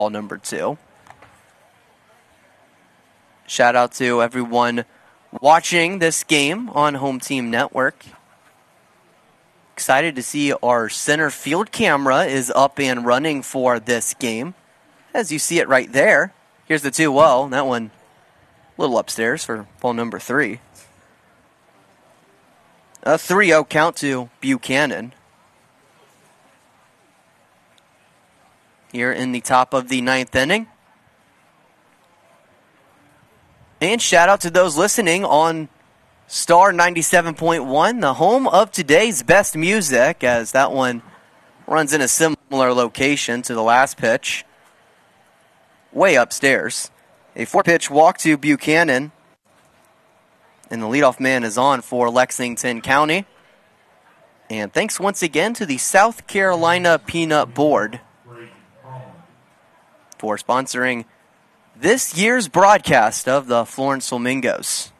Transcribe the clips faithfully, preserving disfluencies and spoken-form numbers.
ball number two. Shout out to everyone watching this game on Home Team Network. Excited to see our center field camera is up and running for this game. As you see it right there. Here's the two oh. That one a little upstairs for ball number three. A three oh count to Buchanan. Here in the top of the ninth inning. And shout out to those listening on Star ninety-seven point one, the home of today's best music, as that one runs in a similar location to the last pitch. Way upstairs. A four-pitch walk to Buchanan. And the leadoff man is on for Lexington County. And thanks once again to the South Carolina Peanut Board for sponsoring this year's broadcast of the Florence Flamingos.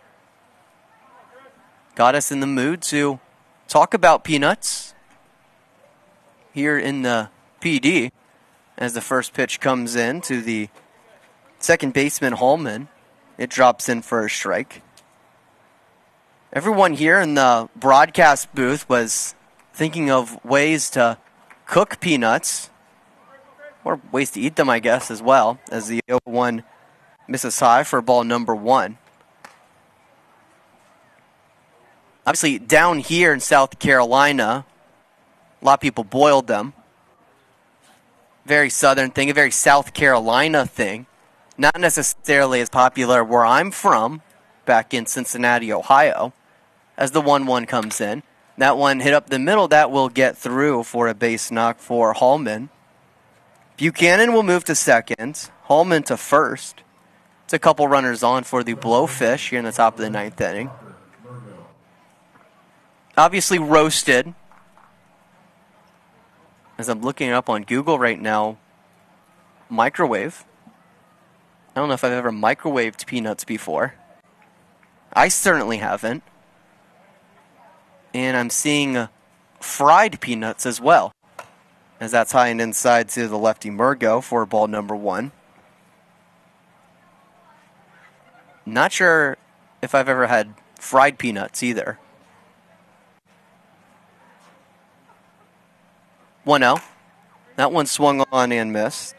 Got us in the mood to talk about peanuts here in the P D as the first pitch comes in to the second baseman, Hallman. It drops in for a strike. Everyone here in the broadcast booth was thinking of ways to cook peanuts, or ways to eat them, I guess, as well, as the oh one misses high for ball number one. Obviously, down here in South Carolina, a lot of people boiled them. Very southern thing, a very South Carolina thing. Not necessarily as popular where I'm from, back in Cincinnati, Ohio, as the one one comes in. That one hit up the middle, that will get through for a base knock for Hallman. Buchanan will move to second, Hallman to first. It's a couple runners on for the Blowfish here in the top of the ninth inning. Obviously roasted. As I'm looking up on Google right now, microwave. I don't know if I've ever microwaved peanuts before. I certainly haven't. And I'm seeing uh, fried peanuts as well, as that's high and inside to the lefty Murgo for ball number one. Not sure if I've ever had fried peanuts either. one oh. That one swung on and missed.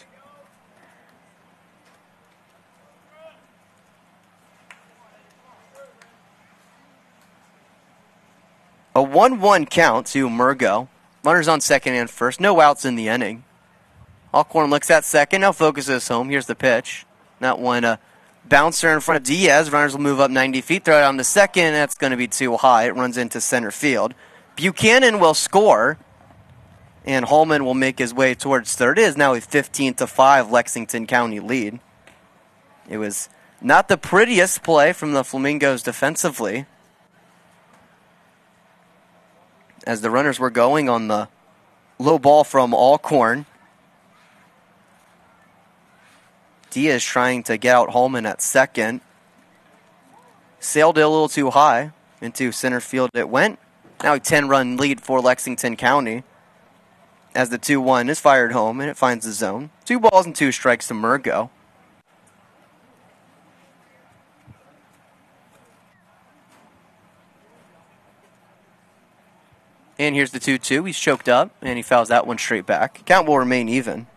A one one count to Murgo. Runners on second and first. No outs in the inning. Alcorn looks at second. Now focuses home. Here's the pitch. That one, a bouncer in front of Diaz. Runners will move up ninety feet. Throw it on the second. That's going to be too high. It runs into center field. Buchanan will score. And Hallman will make his way towards third. It is now a fifteen to five Lexington County lead. It was not the prettiest play from the Flamingos defensively, as the runners were going on the low ball from Alcorn. Diaz trying to get out Hallman at second. Sailed it a little too high. Into center field it went. Now a ten-run lead for Lexington County, as the two one is fired home and it finds the zone. Two balls and two strikes to Murgo. And here's the two two. He's choked up and he fouls that one straight back. Count will remain even.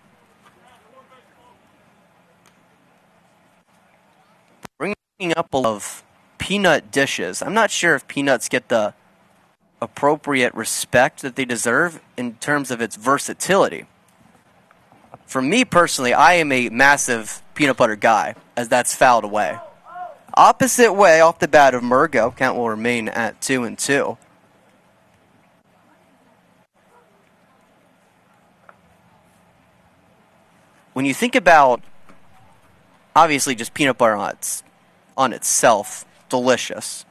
Bringing up a lot of peanut dishes. I'm not sure if peanuts get the appropriate respect that they deserve in terms of its versatility. For me personally, I am a massive peanut butter guy, as that's fouled away. Opposite way off the bat of Murgo. Count will remain at two and two. When you think about, obviously just peanut butter on, its, on itself, delicious.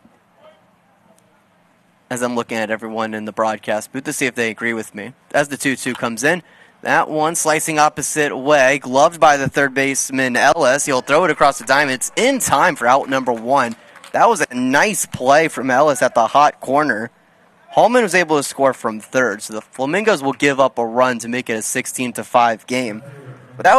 As I'm looking at everyone in the broadcast booth to see if they agree with me. As the two two comes in, that one slicing opposite way, gloved by the third baseman Ellis. He'll throw it across the diamond. It's in time for out number one. That was a nice play from Ellis at the hot corner. Hallman was able to score from third, so the Flamingos will give up a run to make it a sixteen to five game.